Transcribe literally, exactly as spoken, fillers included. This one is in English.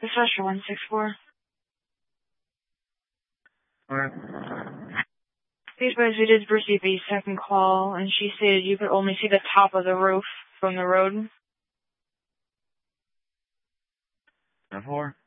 Dispatcher one six four. Alright. These boys, we did receive a second call, and she stated you could only see the top of the roof from the road. ten four.